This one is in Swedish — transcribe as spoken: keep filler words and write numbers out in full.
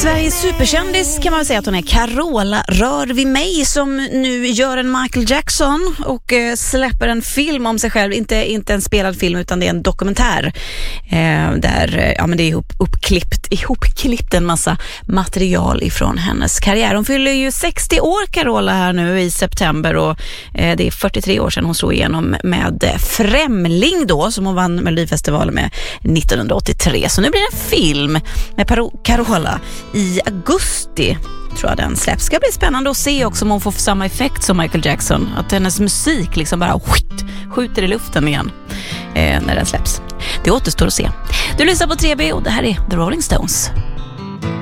Sveriges superkändis kan man väl säga att hon är. Carola Rör vid mig, som nu gör en Michael Jackson och eh, släpper en film om sig själv. Inte, inte en spelad film, utan det är en dokumentär eh, där eh, ja, men det är ihop, uppklippt, ihopklippt en massa material ifrån hennes karriär. Hon fyller ju sextio år, Carola, här nu i september, och eh, det är fyrtiotre år sedan hon slog igenom med eh, Främling då, som hon vann Melodifestivalen med nittonhundraåttiotre. Så nu blir det en film med Paro- Carola i augusti, tror jag den släpps. Ska bli spännande att se också om hon får samma effekt som Michael Jackson, att hennes musik liksom bara skjut, skjuter i luften igen eh, när den släpps. Det återstår att se. Du lyssnar på tre B och det här är The Rolling Stones.